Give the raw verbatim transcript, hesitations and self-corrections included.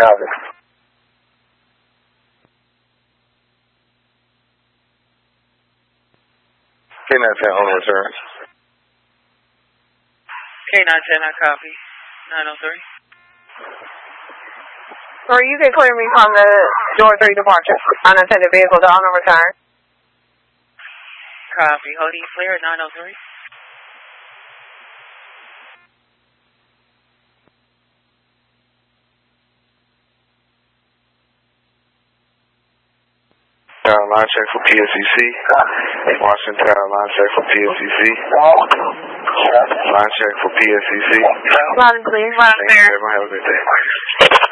Copy. K nine ten on return. K nine ten, I copy. nine oh three. Sorry, you can clear me from the door three departure. Unattended vehicle to on return. Copy. Holding clear at nine oh three. Tower line check for P S E C. Washington Tower line check for P S E C. Line check for P S E C. Loud and clear. Loud and clear. Everyone have a good day.